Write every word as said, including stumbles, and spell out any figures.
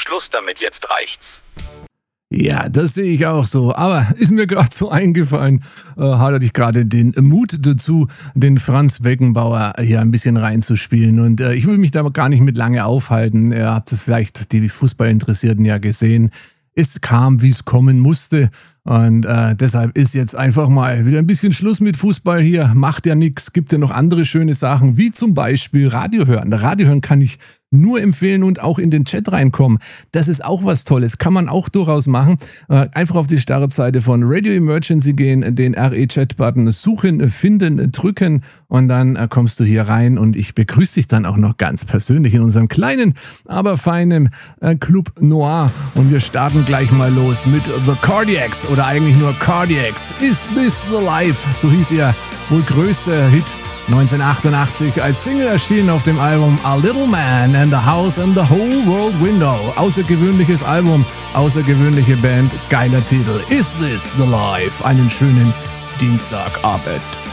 Schluss damit, jetzt reicht's. Ja, das sehe ich auch so. Aber ist mir gerade so eingefallen, äh, hatte ich gerade den Mut dazu, den Franz Beckenbauer hier ein bisschen reinzuspielen. Und äh, ich will mich da gar nicht mit lange aufhalten. Ihr habt es vielleicht, die Fußballinteressierten, ja gesehen. Es kam, wie es kommen musste. Und äh, deshalb ist jetzt einfach mal wieder ein bisschen Schluss mit Fußball hier. Macht ja nichts. Gibt ja noch andere schöne Sachen, wie zum Beispiel Radio hören. Radio hören kann ich nur empfehlen und auch in den Chat reinkommen. Das ist auch was Tolles. Kann man auch durchaus machen. Äh, einfach auf die Startseite von Radio Emergency gehen, den R E-Chat-Button suchen, finden, drücken und dann äh, kommst du hier rein und ich begrüße dich dann auch noch ganz persönlich in unserem kleinen, aber feinen äh, Club Noir. Und wir starten gleich mal los mit The Cardiacs oder eigentlich nur Cardiacs. Is This the Life? So hieß ihr wohl größter Hit neunzehnhundertachtundachtzig als Single erschienen auf dem Album A Little Man and the House and the Whole World Window. Außergewöhnliches Album, außergewöhnliche Band, geiler Titel. Is This the Life? Einen schönen Dienstagabend.